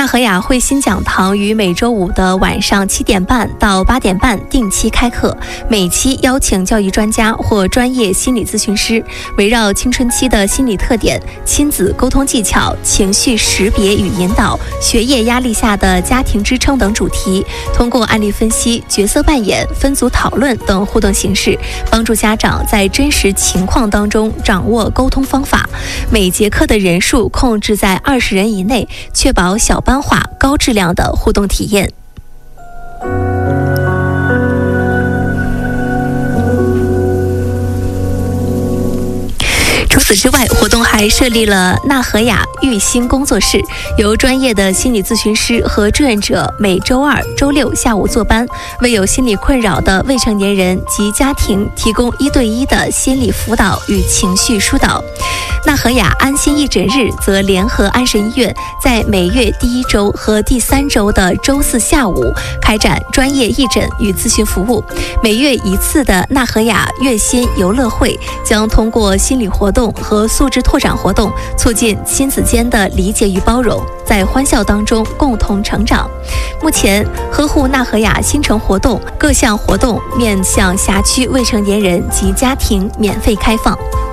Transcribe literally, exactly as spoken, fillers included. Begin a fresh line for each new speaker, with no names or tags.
纳和雅慧心讲堂于每周五的晚上七点半到八点半定期开课，每期邀请教育专家或专业心理咨询师，围绕青春期的心理特点、亲子沟通技巧、情绪识别与引导、学业压力下的家庭支撑等主题，通过案例分析、角色扮演、分组讨论等互动形式，帮助家长在真实情况当中掌握沟通方法。每节课的人数控制在二十人以内，确保小班化、高质量的互动体验。除此之外，活动还设立了纳和雅育心工作室，由专业的心理咨询师和志愿者每周二、周六下午坐班，为有心理困扰的未成年人及家庭提供一对一的心理辅导与情绪疏导。纳和雅安心义诊日则联合安神医院，在每月第一周和第三周的周四下午开展专业义诊与咨询服务。每月一次的纳和雅悦心游乐会将通过心理活动和素质拓展活动，促进亲子间的理解与包容，在欢笑当中共同成长。目前，呵护纳和雅新城活动各项活动面向辖区未成年人及家庭免费开放。